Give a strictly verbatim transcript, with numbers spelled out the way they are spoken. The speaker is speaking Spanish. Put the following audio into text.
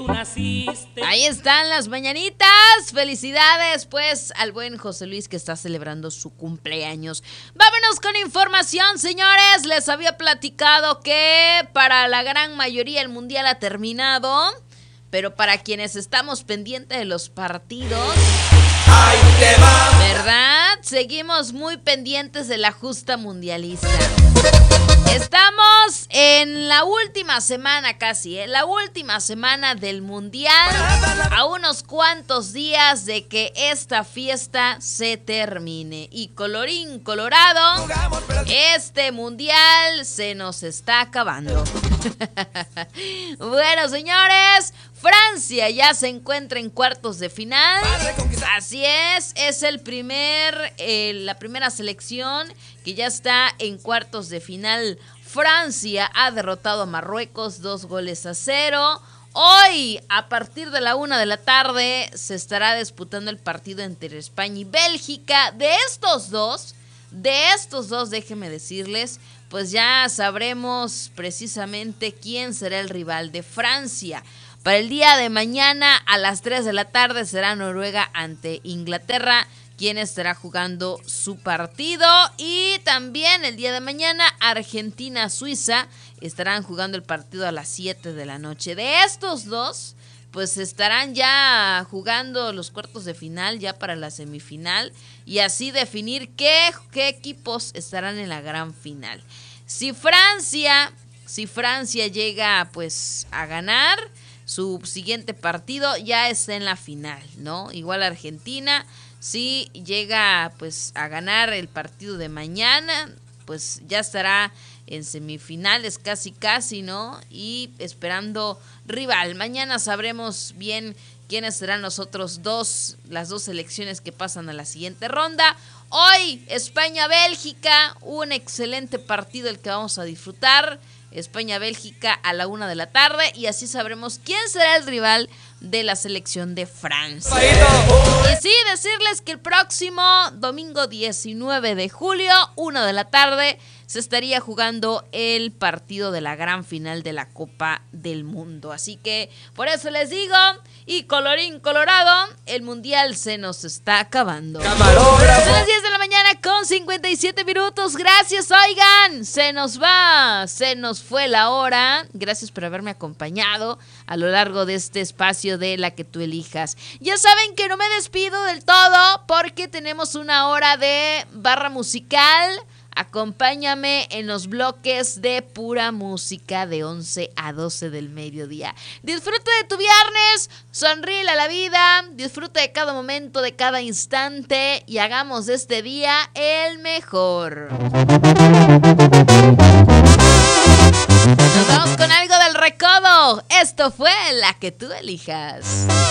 tú naciste. Ahí están las mañanitas. Felicidades pues al buen José Luis que está celebrando su cumpleaños. Vámonos con información, señores. Les había platicado que para la gran mayoría el mundial ha terminado, pero para quienes estamos pendientes de los partidos, ¡ay, qué va! ¿verdad? Seguimos muy pendientes de la justa mundialista. Estamos en la última semana casi, ¿eh? La última semana del mundial, a unos cuantos días de que esta fiesta se termine. Y colorín colorado, este mundial se nos está acabando. Bueno, señores, Francia ya se encuentra en cuartos de final. Así es, es el primer, eh, la primera selección que ya está en cuartos de final. Francia ha derrotado a Marruecos dos goles a cero. Hoy, a partir de la una de la tarde, se estará disputando el partido entre España y Bélgica. De estos dos, de estos dos, déjenme decirles, pues ya sabremos precisamente quién será el rival de Francia. Para el día de mañana, a las tres de la tarde, será Noruega ante Inglaterra, quien estará jugando su partido. Y también el día de mañana, Argentina-Suiza estarán jugando el partido a las siete de la noche. De estos dos, pues estarán ya jugando los cuartos de final, ya para la semifinal, y así definir qué, qué equipos estarán en la gran final. Si Francia, si Francia llega pues a ganar su siguiente partido, ya está en la final, ¿no? Igual Argentina, si llega pues a ganar el partido de mañana, pues ya estará en semifinales casi casi, ¿no? Y esperando rival. Mañana sabremos bien quiénes serán los otros dos, las dos selecciones que pasan a la siguiente ronda. Hoy, España-Bélgica, un excelente partido el que vamos a disfrutar. España-Bélgica a la una de la tarde, y así sabremos quién será el rival de la selección de Francia. Y sí, decirles que el próximo domingo diecinueve de julio, una de la tarde, se estaría jugando el partido de la gran final de la Copa del Mundo. Así que por eso les digo, y colorín colorado, el mundial se nos está acabando. Son las diez de la mañana con cincuenta y siete minutos. Gracias, oigan, se nos va, se nos fue la hora. Gracias por haberme acompañado a lo largo de este espacio de La que tú elijas. Ya saben que no me despido del todo porque tenemos una hora de barra musical. Acompáñame en los bloques de pura música de once a doce del mediodía. Disfruta de tu viernes, sonríe a la vida, disfruta de cada momento, de cada instante y hagamos de este día el mejor. Nos vamos con algo del recodo. Esto fue La que tú elijas.